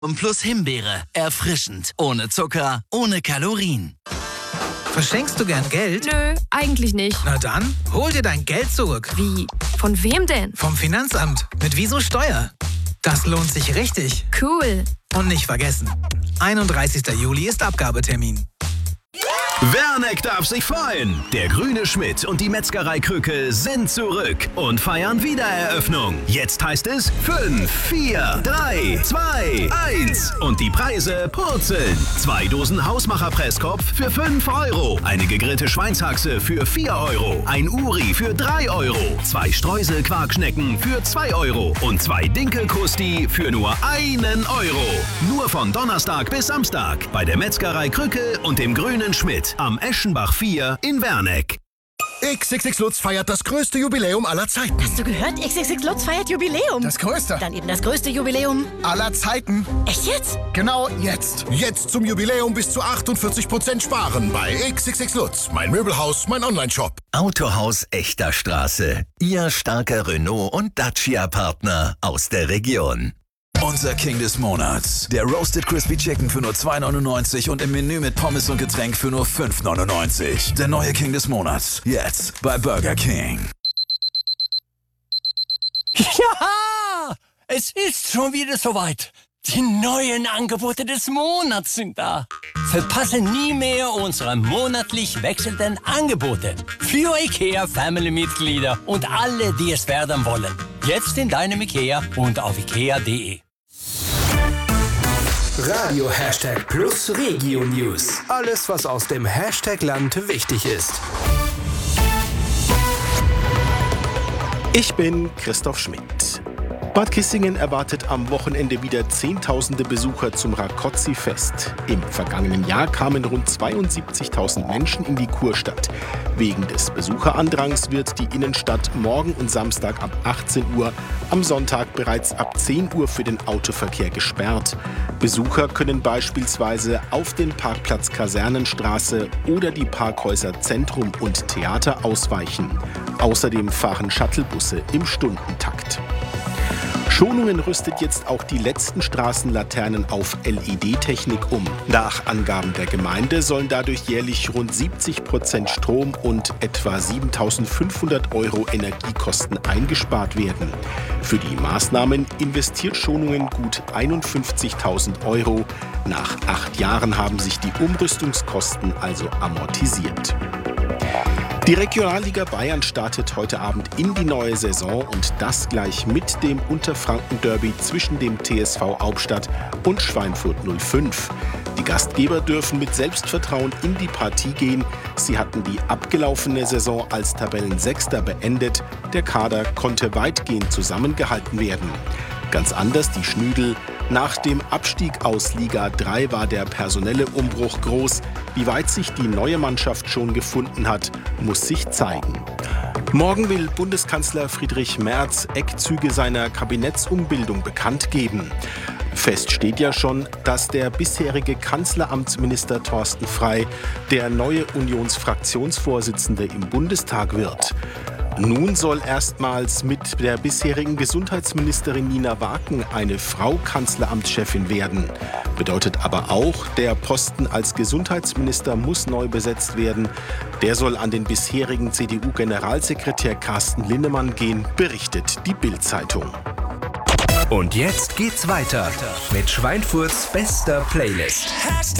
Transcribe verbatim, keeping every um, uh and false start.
Und plus Himbeere. Erfrischend. Ohne Zucker, ohne Kalorien. Verschenkst du gern Geld? Nö, eigentlich nicht. Na dann, hol dir dein Geld zurück. Wie? Von wem denn? Vom Finanzamt. Mit Wieso Steuer. Das lohnt sich richtig. Cool. Und nicht vergessen, einunddreißigster Juli ist Abgabetermin. Werneck darf sich freuen. Der Grüne Schmidt und die Metzgerei Krücke sind zurück und feiern Wiedereröffnung. Jetzt heißt es fünf, vier, drei, zwei, eins und die Preise purzeln. Zwei Dosen Hausmacher-Presskopf für fünf Euro. Eine gegrillte Schweinshaxe für vier Euro. Ein Uri für drei Euro. Zwei Streusel-Quarkschnecken für zwei Euro. Und zwei Dinkelkrusti für nur einen Euro. Nur von Donnerstag bis Samstag bei der Metzgerei Krücke und dem Grünen Schmidt am Eschenbach vier in Werneck. X X X Lutz feiert das größte Jubiläum aller Zeiten. Hast du gehört? X X X Lutz feiert Jubiläum. Das größte. Dann eben das größte Jubiläum aller Zeiten. Echt jetzt? Genau jetzt. Jetzt zum Jubiläum bis zu achtundvierzig Prozent sparen bei X X X Lutz. Mein Möbelhaus, mein Onlineshop. Autohaus Echter Straße. Ihr starker Renault- und Dacia-Partner aus der Region. Unser King des Monats. Der Roasted Crispy Chicken für nur zwei neunundneunzig und im Menü mit Pommes und Getränk für nur fünf neunundneunzig. Der neue King des Monats. Jetzt bei Burger King. Ja! Es ist schon wieder soweit. Die neuen Angebote des Monats sind da. Verpasse nie mehr unsere monatlich wechselnden Angebote. Für IKEA Family-Mitglieder und alle, die es werden wollen. Jetzt in deinem IKEA und auf ikea punkt de. Radio Hashtag Plus Regio News. Alles, was aus dem Hashtag-Land wichtig ist. Ich bin Christoph Schmidt. Bad Kissingen erwartet am Wochenende wieder Zehntausende Besucher zum Rákóczi-Fest. Im vergangenen Jahr kamen rund zweiundsiebzigtausend Menschen in die Kurstadt. Wegen des Besucherandrangs wird die Innenstadt morgen und Samstag ab achtzehn Uhr, am Sonntag bereits ab zehn Uhr für den Autoverkehr gesperrt. Besucher können beispielsweise auf den Parkplatz Kasernenstraße oder die Parkhäuser Zentrum und Theater ausweichen. Außerdem fahren Shuttlebusse im Stundentakt. Schonungen rüstet jetzt auch die letzten Straßenlaternen auf L E D-Technik um. Nach Angaben der Gemeinde sollen dadurch jährlich rund siebzig Prozent Strom und etwa siebentausendfünfhundert Euro Energiekosten eingespart werden. Für die Maßnahmen investiert Schonungen gut einundfünfzigtausend Euro. Nach acht Jahren haben sich die Umrüstungskosten also amortisiert. Die Regionalliga Bayern startet heute Abend in die neue Saison und das gleich mit dem Unterfranken-Derby zwischen dem T S V Hauptstadt und Schweinfurt null fünf. Die Gastgeber dürfen mit Selbstvertrauen in die Partie gehen. Sie hatten die abgelaufene Saison als Tabellensechster beendet. Der Kader konnte weitgehend zusammengehalten werden. Ganz anders die Schnüdel. Nach dem Abstieg aus Liga drei war der personelle Umbruch groß. Wie weit sich die neue Mannschaft schon gefunden hat, muss sich zeigen. Morgen will Bundeskanzler Friedrich Merz Eckzüge seiner Kabinettsumbildung bekannt geben. Fest steht ja schon, dass der bisherige Kanzleramtsminister Thorsten Frey der neue Unionsfraktionsvorsitzende im Bundestag wird. Nun soll erstmals mit der bisherigen Gesundheitsministerin Nina Waken eine Frau Kanzleramtschefin werden. Bedeutet aber auch, der Posten als Gesundheitsminister muss neu besetzt werden. Der soll an den bisherigen C D U-Generalsekretär Carsten Linnemann gehen, berichtet die Bild-Zeitung. Und jetzt geht's weiter mit Schweinfurts bester Playlist.